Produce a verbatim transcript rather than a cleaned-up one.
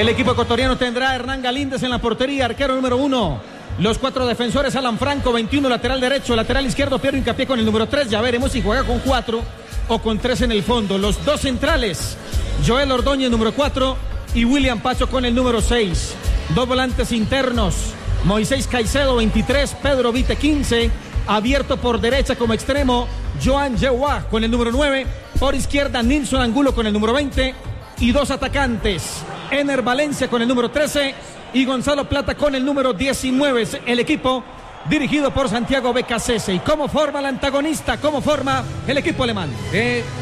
El equipo ecuatoriano tendrá a Hernán Galíndez en la portería, arquero número uno. Los cuatro defensores: Alan Franco, veintiuno, lateral derecho, lateral izquierdo, Piero Hincapié con el número tres. Ya veremos si juega con cuatro o con tres en el fondo. Los dos centrales: Joel Ordóñez, número cuatro, y William Pacho con el número seis. Dos volantes internos: Moisés Caicedo, veintitrés, Pedro Vite, quince. Abierto por derecha como extremo, Joan Yewa con el número nueve. Por izquierda, Nilson Angulo con el número veinte. Y dos atacantes: Ener Valencia con el número trece y Gonzalo Plata con el número diecinueve. El equipo dirigido por Santiago Becasese. ¿Y cómo forma el antagonista? ¿Cómo forma el equipo alemán? Eh,